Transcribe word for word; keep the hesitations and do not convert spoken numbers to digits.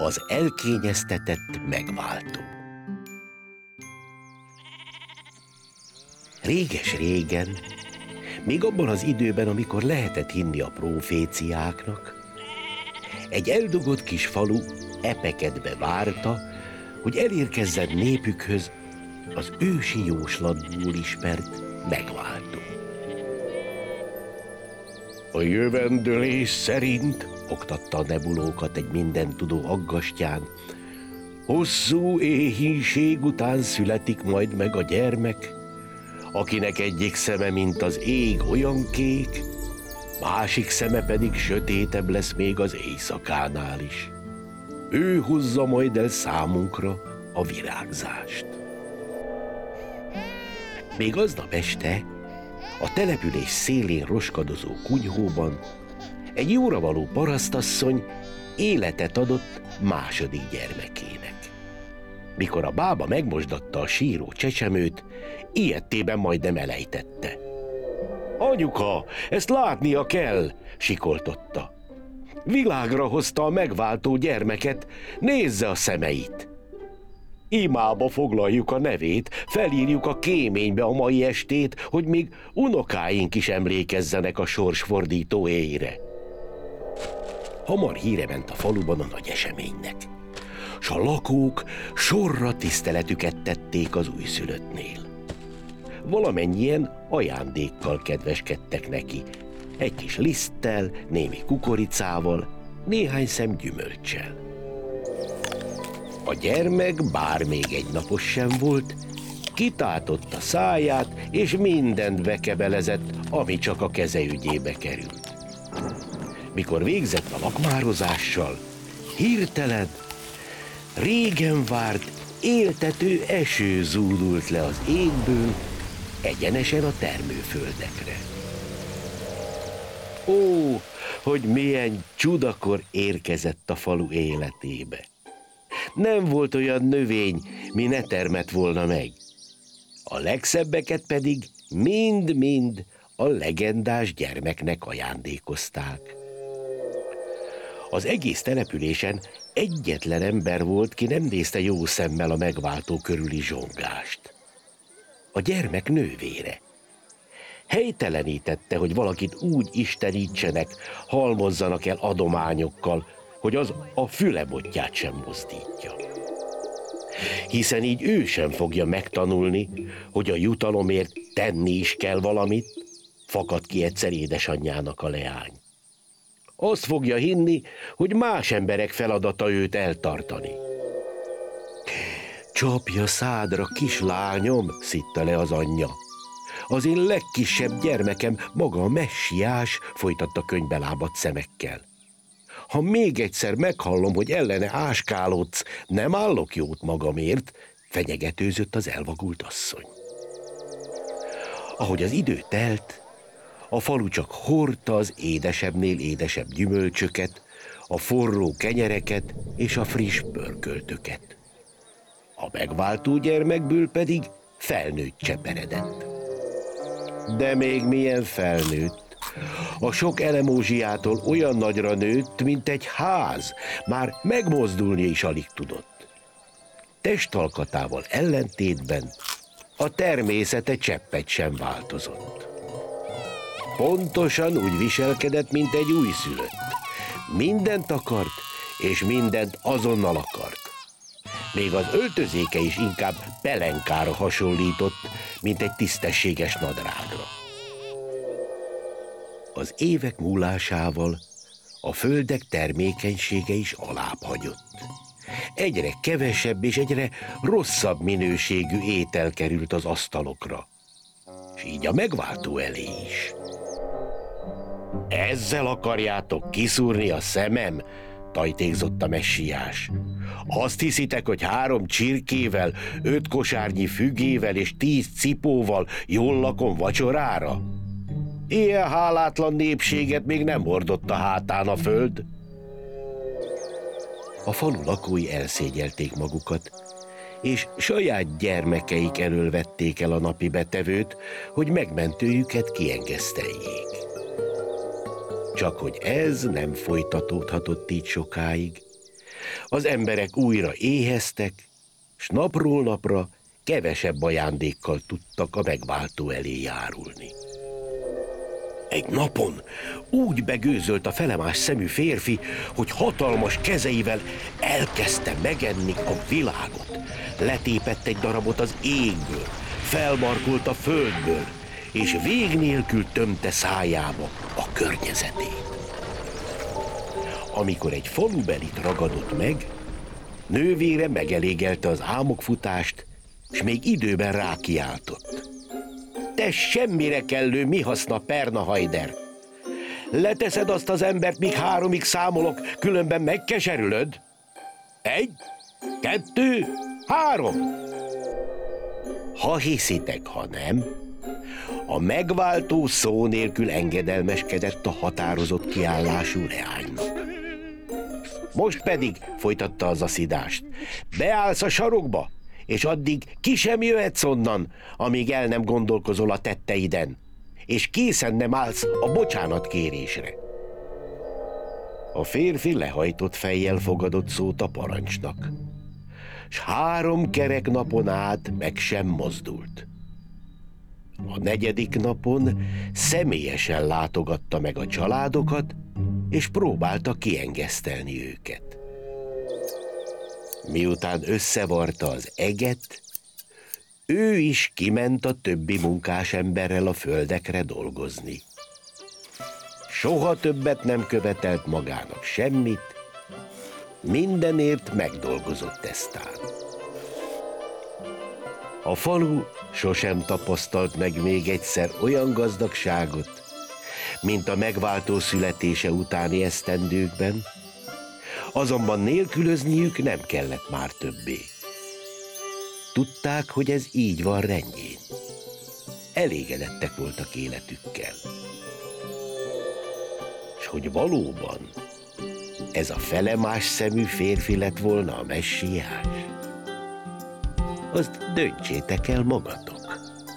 Az elkényeztetett megváltó. Réges-régen, még abban az időben, amikor lehetett hinni a próféciáknak, egy eldugott kis falu epekedve várta, hogy elérkezzen népükhöz az ősi jóslatból ismert megváltó. A jövendőlés szerint, oktatta a nebulókat egy mindentudó aggastyán, hosszú éhínség után születik majd meg a gyermek, akinek egyik szeme, mint az ég, olyan kék, másik szeme pedig sötétebb lesz még az éjszakánál is. Ő hozza majd el számunkra a virágzást. Még aznap este a település szélén roskadozó kunyhóban egy jóravaló parasztasszony életet adott második gyermekének. Mikor a bába megmosdatta a síró csecsemőt, ijedtében majdnem elejtette. Anyuka, ezt látnia kell, sikoltotta. Világra hozta a megváltó gyermeket, nézze a szemeit. Imába foglaljuk a nevét, felírjuk a kéménybe a mai estét, hogy még unokáink is emlékezzenek a sorsfordító éjre. Hamar híre ment a faluban a nagy eseménynek, s a lakók sorra tiszteletüket tették az újszülöttnél. Valamennyien ajándékkal kedveskedtek neki, egy kis liszttel, némi kukoricával, néhány szem gyümölccsel. A gyermek, bár még egy napos sem volt, kitátotta száját, és mindent bekebelezett, ami csak a keze ügyébe került. Mikor végzett a lakmározással, hirtelen, régen várt, éltető eső zúdult le az égből, egyenesen a termőföldekre. Ó, hogy milyen csudakor érkezett a falu életébe! Nem volt olyan növény, mi ne termett volna meg. A legszebbeket pedig mind-mind a legendás gyermeknek ajándékozták. Az egész településen egyetlen ember volt, ki nem nézte jó szemmel a megváltó körüli zsongást. A gyermek nővére. Helytelenítette, hogy valakit úgy istenítsenek, halmozzanak el adományokkal, hogy az a fülebotját sem mozdítja. Hiszen így ő sem fogja megtanulni, hogy a jutalomért tenni is kell valamit, fakad ki egyszer édesanyjának a leány. Azt fogja hinni, hogy más emberek feladata őt eltartani. Csapja szádra, kislányom, szitta le az anyja. Az én legkisebb gyermekem maga a messiás, folytatta könyvbe lábadt szemekkel. Ha még egyszer meghallom, hogy ellene áskálódsz, nem állok jót magamért, fenyegetőzött az elvagult asszony. Ahogy az idő telt, a falu csak hordta az édesebbnél édesebb gyümölcsöket, a forró kenyereket és a friss pörköltöket. A megváltó gyermekből pedig felnőtt cseperedett. De még milyen felnőtt! A sok elemózsiától olyan nagyra nőtt, mint egy ház, már megmozdulni is alig tudott. Testalkatával ellentétben a természete cseppet sem változott. Pontosan úgy viselkedett, mint egy újszülött. Mindent akart, és mindent azonnal akart. Még az öltözéke is inkább pelenkára hasonlított, mint egy tisztességes nadrágra. Az évek múlásával a földek termékenysége is alább hagyott. Egyre kevesebb és egyre rosszabb minőségű étel került az asztalokra, és így a megváltó elé is. Ezzel akarjátok kiszúrni a szemem? Tajtékzott a messiás. Azt hiszitek, hogy három csirkével, öt kosárnyi fügével és tíz cipóval jól lakom vacsorára? Ilyen hálátlan népséget még nem hordott a hátán a föld. A falu lakói elszégyelték magukat, és saját gyermekeik elől vették el a napi betevőt, hogy megmentőjüket kiengeszteljék. Csak hogy ez nem folytatódhatott így sokáig. Az emberek újra éheztek, s napról napra kevesebb ajándékkal tudtak a megváltó elé járulni. Egy napon úgy begőzölt a felemás szemű férfi, hogy hatalmas kezeivel elkezdte megenni a világot. Letépett egy darabot az égből, felmarkolt a földből, és vég nélkül tömte szájába a környezetét. Amikor egy falubelit ragadott meg, nővére megelégelte az álmokfutást, s még időben rákiáltott. Te semmire kellő, mi haszna, Pernahajder! Leteszed azt az embert, míg háromig számolok, különben megkeserülöd? Egy, kettő, három! Ha hiszitek, ha nem, a megváltó szó nélkül engedelmeskedett a határozott kiállású leánynak. Most pedig, folytatta az aszidást, beállsz a sarokba, és addig ki sem jöhetsz onnan, amíg el nem gondolkozol a tetteiden, és készen nem állsz a bocsánatkérésre. A férfi lehajtott fejjel fogadott szót a parancsnak, s három kerek napon át meg sem mozdult. A negyedik napon személyesen látogatta meg a családokat, és próbálta kiengesztelni őket. Miután összevarta az eget, ő is kiment a többi munkás emberrel a földekre dolgozni. Soha többet nem követelt magának semmit, mindenért megdolgozott eztán. A falu sosem tapasztalt meg még egyszer olyan gazdagságot, mint a megváltó születése utáni esztendőkben, azonban nélkülözniük nem kellett már többé. Tudták, hogy ez így van rendjén. Elégedettek voltak életükkel. S hogy valóban ez a felemás szemű férfi lett volna a messiás, azt döntsétek el magatok.